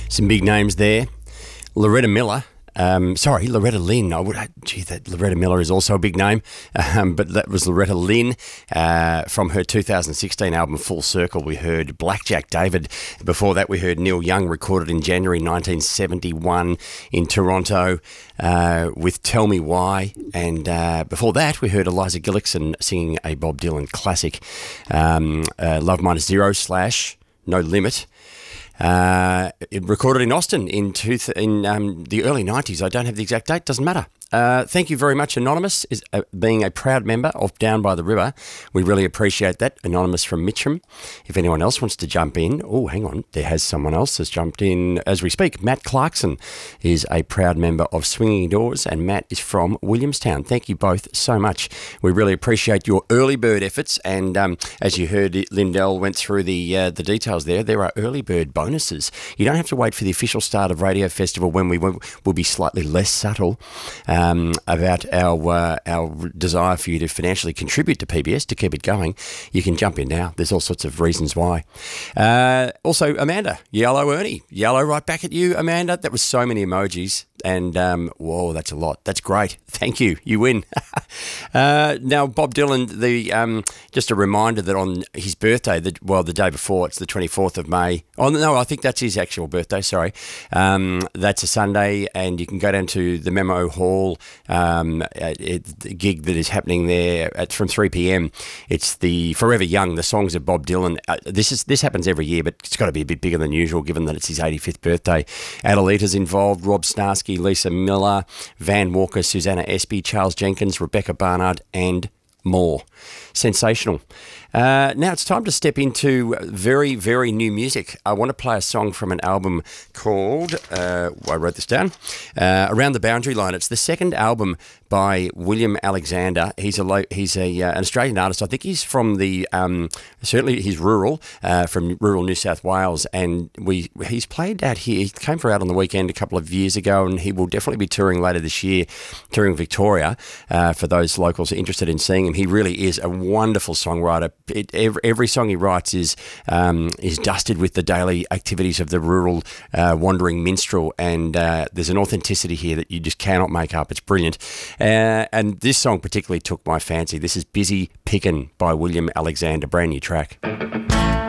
Some big names there. Loretta Miller. Loretta Lynn. That Loretta Miller is also a big name, but that was Loretta Lynn from her 2016 album Full Circle. We heard Blackjack David. Before that, we heard Neil Young, recorded in January 1971 in Toronto with Tell Me Why. And before that, we heard Eliza Gillickson singing a Bob Dylan classic, Love Minus Zero / No Limit. Recorded in Austin in the early 90s. I don't have the exact date, doesn't matter. Thank you very much, Anonymous, being a proud member of Down by the River. We really appreciate that. Anonymous from Mitcham. If anyone else wants to jump in, hang on, there has someone else has jumped in as we speak. Matt Clarkson is a proud member of Swinging Doors, and Matt is from Williamstown. Thank you both so much. We really appreciate your early bird efforts, and as you heard, Lindell went through the details there. There are early bird bonuses. You don't have to wait for the official start of Radio Festival when we will be slightly less subtle about our desire for you to financially contribute to PBS to keep it going. You can jump in now. There's all sorts of reasons why. Also, Amanda, Yellow Ernie. Yellow right back at you, Amanda. That was so many emojis. And, whoa, that's a lot. That's great. Thank you. You win. Now, Bob Dylan, just a reminder that on his birthday, the day before, it's the 24th of May. Oh, no, I think that's his actual birthday, sorry. That's a Sunday, and you can go down to the Memo Hall, the gig that is happening there from 3 p.m. It's the Forever Young, the songs of Bob Dylan. This happens every year, but it's got to be a bit bigger than usual, given that it's his 85th birthday. Adelita's involved, Rob Starsky, Lisa Miller, Van Walker, Susanna Espy, Charles Jenkins, Rebecca Barnard, and more. Sensational. Now it's time to step into very, very new music. I want to play a song from an album called, I wrote this down, Around the Boundary Line. It's the second album by William Alexander. He's an Australian artist. I think he's from certainly he's rural, from rural New South Wales, and he's played out here. He came out on the weekend a couple of years ago, and he will definitely be touring later this year, touring Victoria, for those locals interested in seeing him. He really is a wonderful songwriter. Every song he writes is dusted with the daily activities of the rural wandering minstrel, and there's an authenticity here that you just cannot make up. It's brilliant. And this song particularly took my fancy. This is Busy Pickin' by William Alexander, brand new track.